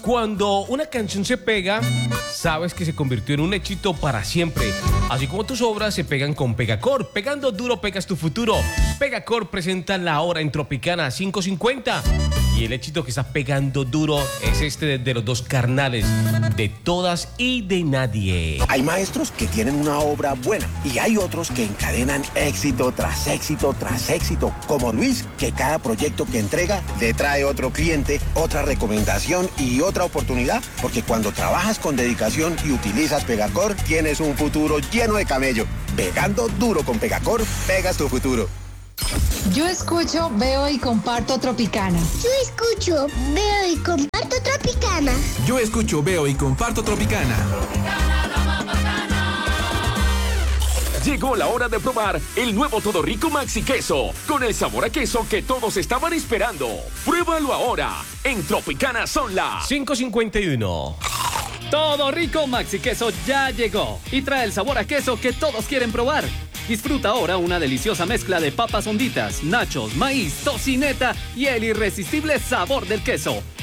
Cuando una canción se pega, sabes que se convirtió en un éxito para siempre. Así como tus obras se pegan con Pegacor. Pegando duro pegas tu futuro. Pegacor presenta La Hora en Tropicana 550. Y el éxito que está pegando duro es este de los dos carnales, De Todas y de Nadie. Hay maestros que tienen una obra buena y hay otros que encadenan éxito tras éxito tras éxito, como Luis, que cada proyecto que entrega le trae otro cliente, otra recomendación y otra oportunidad, porque cuando trabajas con dedicación y utilizas Pegacor, tienes un futuro lleno de camello. Pegando duro con Pegacor, pegas tu futuro. Yo escucho, veo y comparto Tropicana. Yo escucho, veo y comparto Tropicana. Yo escucho, veo y comparto Tropicana. Llegó la hora de probar el nuevo Todo Rico Maxi Queso, con el sabor a queso que todos estaban esperando. Pruébalo ahora. En Tropicana son las 5:51. Todo Rico Maxi Queso ya llegó y trae el sabor a queso que todos quieren probar. Disfruta ahora una deliciosa mezcla de papas honditas, nachos, maíz, tocineta y el irresistible sabor del queso.